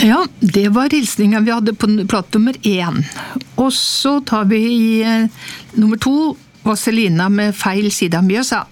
Ja, det var hilsningen vi hadde på plate nummer 1. Og så tar vi nummer 2, Vaselina med feil side av Mjøsa.